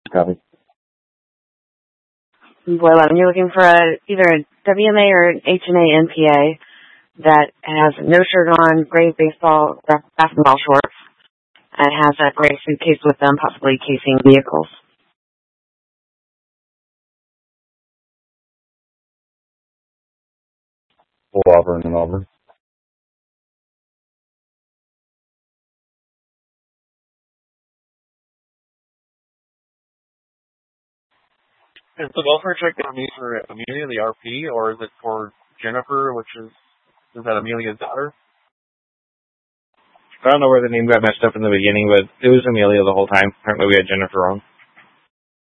Copy. Boy 11, you're looking for either a WMA or an HNA NPA that has no shirt on, gray basketball shorts, and has a gray suitcase with them, possibly casing vehicles. Full Auburn and Auburn. Is the welfare check going to be for Amelia, the RP, or is it for Jennifer, is that Amelia's daughter? I don't know where the name got messed up in the beginning, but it was Amelia the whole time. Apparently we had Jennifer wrong.